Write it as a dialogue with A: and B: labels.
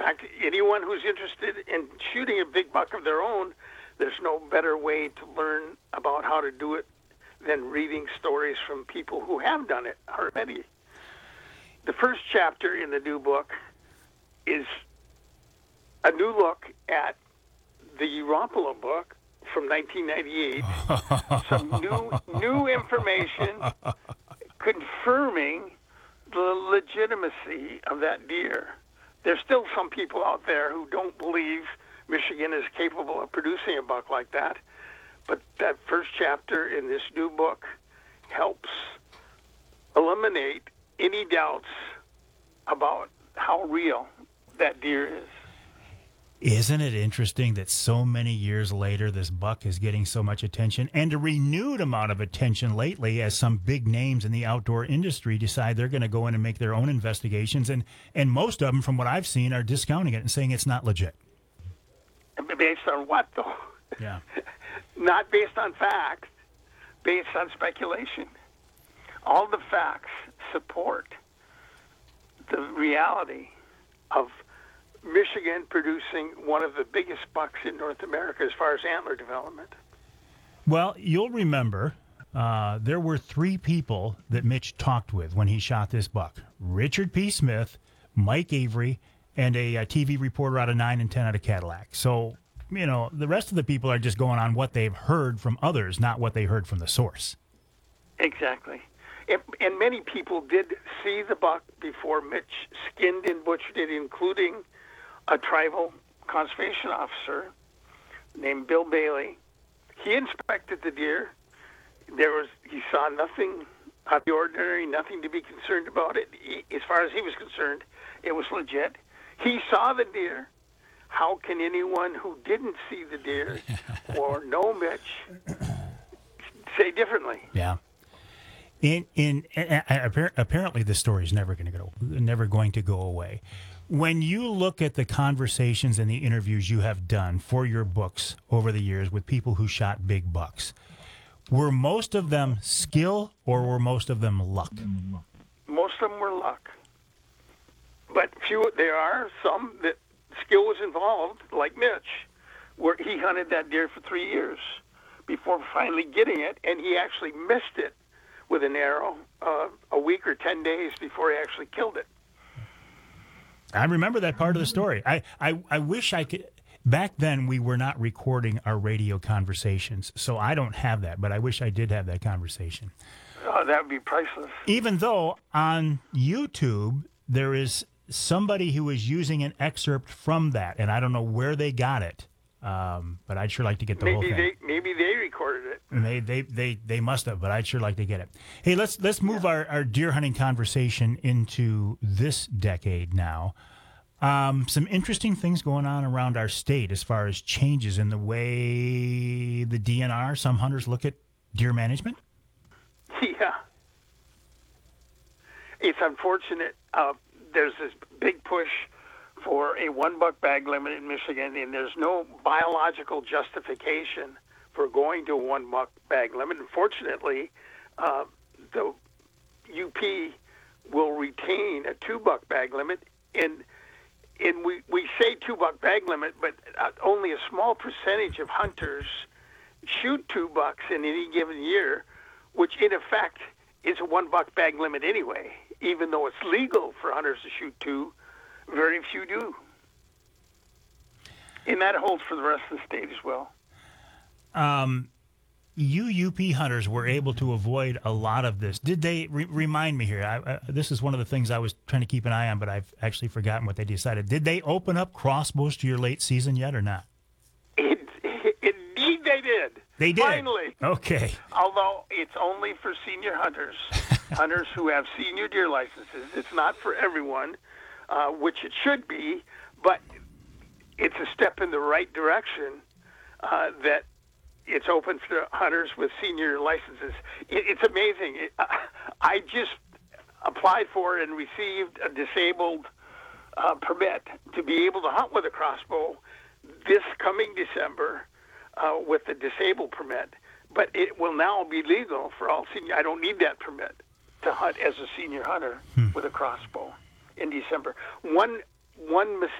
A: fact, anyone who's interested in shooting a big buck of their own, there's no better way to learn about how to do it than reading stories from people who have done it already. The first chapter in the new book is a new look at the Rumpolo book from 1998. Some new information confirming the legitimacy of that deer. There's still some people out there who don't believe Michigan is capable of producing a buck like that. But that first chapter in this new book helps eliminate any doubts about how real that deer is.
B: Isn't it interesting that so many years later this buck is getting so much attention, and a renewed amount of attention lately as some big names in the outdoor industry decide they're going to go in and make their own investigations, and most of them, from what I've seen, are discounting it and saying it's not legit.
A: Based on what, though?
B: Yeah.
A: Not based on facts, based on speculation. All the facts support the reality of Michigan producing one of the biggest bucks in North America as far as antler development.
B: Well, you'll remember there were three people that Mitch talked with when he shot this buck. Richard P. Smith, Mike Avery, and a TV reporter out of 9 and 10 out of Cadillac. So, you know, the rest of the people are just going on what they've heard from others, not what they heard from the source.
A: Exactly. And many people did see the buck before Mitch skinned and butchered it, including a tribal conservation officer named Bill Bailey. He inspected the deer. He saw nothing out of the ordinary, nothing to be concerned about it. As far as he was concerned, it was legit. He saw the deer. How can anyone who didn't see the deer or know Mitch say differently?
B: Yeah. Apparently, this story is never going to go away. When you look at the conversations and the interviews you have done for your books over the years with people who shot big bucks, were most of them skill or were most of them luck?
A: Most of them were luck. But there are some that skill was involved, like Mitch, where he hunted that deer for 3 years before finally getting it, and he actually missed it with an arrow a week or 10 days before he actually killed it.
B: I remember that part of the story. I wish I could. Back then, we were not recording our radio conversations, so I don't have that, but I wish I did have that conversation.
A: Oh, that would be priceless.
B: Even though on YouTube, there is somebody who is using an excerpt from that, and I don't know where they got it, but I'd sure like to get the whole thing.
A: Maybe they recorded it.
B: They must have, but I'd sure like to get it. Hey, let's move our deer hunting conversation into this decade now. Some interesting things going on around our state as far as changes in the way the DNR, some hunters look at deer management.
A: Yeah. It's unfortunate. There's this big push for a 1 buck bag limit in Michigan, and there's no biological justification for going to a 1 buck bag limit. Unfortunately, the UP will retain a 2 buck bag limit, and we say 2 buck bag limit, but only a small percentage of hunters shoot 2 bucks in any given year, which in effect is a 1 buck bag limit anyway. Even though it's legal for hunters to shoot 2, very few do. And that holds for the rest of the state as well.
B: You UP hunters were able to avoid a lot of this. Did they, remind me here, this is one of the things I was trying to keep an eye on, but I've actually forgotten what they decided. Did they open up crossbows to your late season yet or not?
A: Indeed they did.
B: They did?
A: Finally.
B: Okay.
A: Although it's only for senior hunters, hunters who have senior deer licenses. It's not for everyone, which it should be, but it's a step in the right direction that it's open for hunters with senior licenses. It's amazing. I just applied for and received a disabled permit to be able to hunt with a crossbow this coming December with the disabled permit. But it will now be legal for all senior. I don't need that permit to hunt as a senior hunter with a crossbow in December. One